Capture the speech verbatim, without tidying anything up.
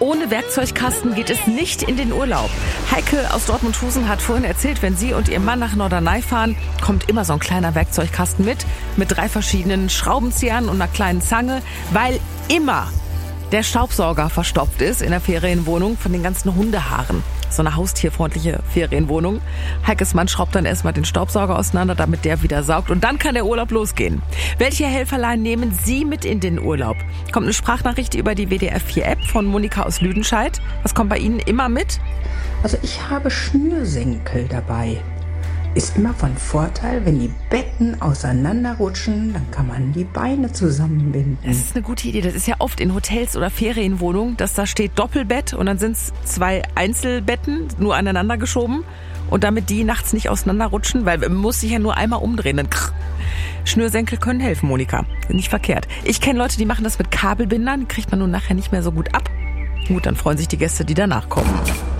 Ohne Werkzeugkasten geht es nicht in den Urlaub. Heike aus Dortmund-Husen hat vorhin erzählt, wenn sie und ihr Mann nach Norderney fahren, kommt immer so ein kleiner Werkzeugkasten mit, mit drei verschiedenen Schraubenziehern und einer kleinen Zange, weil immer der Staubsauger verstopft ist in der Ferienwohnung von den ganzen Hundehaaren. So eine haustierfreundliche Ferienwohnung. Heikes Mann schraubt dann erstmal den Staubsauger auseinander, damit der wieder saugt. Und dann kann der Urlaub losgehen. Welche Helferlein nehmen Sie mit in den Urlaub? Kommt eine Sprachnachricht über die W D R vier App von Monika aus Lüdenscheid. Was kommt bei Ihnen immer mit? Also ich habe Schnürsenkel dabei. Ist immer von Vorteil, wenn die Betten auseinanderrutschen, dann kann man die Beine zusammenbinden. Das ist eine gute Idee. Das ist ja oft in Hotels oder Ferienwohnungen, dass da steht Doppelbett und dann sind es zwei Einzelbetten, nur aneinander geschoben. Und damit die nachts nicht auseinanderrutschen, weil man muss sich ja nur einmal umdrehen. Dann krr. Schnürsenkel können helfen, Monika. Nicht verkehrt. Ich kenne Leute, die machen das mit Kabelbindern, die kriegt man nun nachher nicht mehr so gut ab. Gut, dann freuen sich die Gäste, die danach kommen.